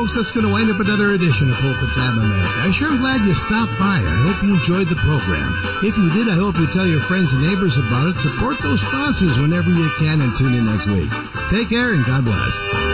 folks, that's going to wind up another edition of Pulpit Time America. I'm sure glad you stopped by. I hope you enjoyed the program. If you did, I hope you tell your friends and neighbors about it. Support those sponsors whenever you can and tune in next week. Take care and God bless.